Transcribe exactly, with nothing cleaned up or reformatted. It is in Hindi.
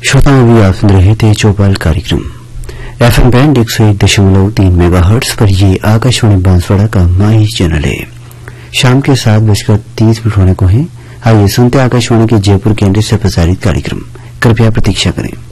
श्रोताओं, अभी आप सुन रहे थे चौपाल कार्यक्रम एफएम बैंड एक सौ एक दशमलव तीन मेगाहर्ट्ज पर। ये आकाशवाणी बांसवाड़ा का माही चैनल है। शाम के सात बजकर तीस मिनट होने को है। आइए सुनते आकाशवाणी के जयपुर केंद्र से प्रसारित कार्यक्रम। कृपया प्रतीक्षा करें।